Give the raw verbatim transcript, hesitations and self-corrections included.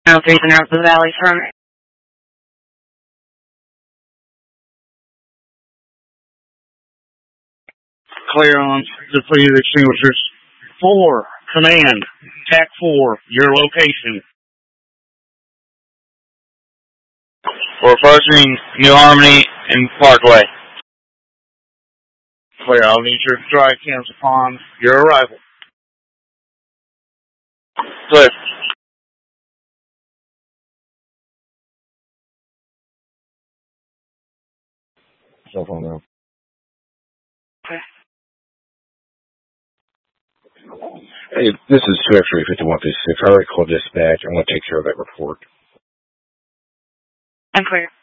Now facing out the valley from clear on depleted extinguishers. Four, command, T A C four, your location. We're approaching New Harmony and Parkway. Clear, I'll need your dry cams upon your arrival. Clear. Cell phone now. Okay. Hey, this is two X-ray fifty-one fifty-six. I already called dispatch. I'm going to take care of that report. I'm clear.